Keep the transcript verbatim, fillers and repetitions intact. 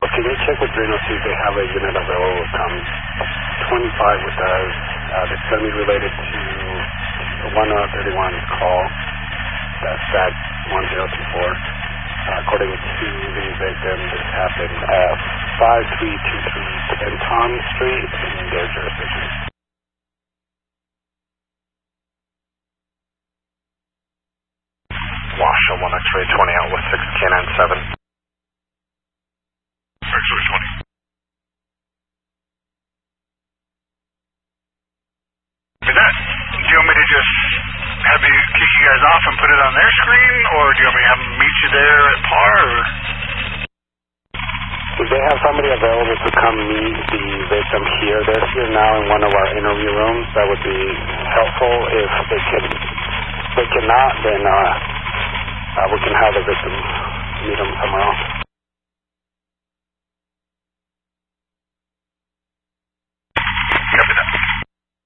Can you check with Reno, see if they have a unit available? Um, twenty-five with us. Uh, it's going to be related to the one thirty-one call. That's that one zero two four. Uh, according to the victim, this happened at five three two three Kenton Street in their jurisdiction. Washoe one X-ray twenty out with six K nine seven. X-ray twenty. Is that, do you want me to just have you kick you guys off and put it on their screen, or do you want me to have them meet you there at par, or? If they have somebody available to come meet the victim here, they're here now in one of our interview rooms. That would be helpful. If they can, if they cannot, then uh, uh, we can have the victim meet them somewhere else.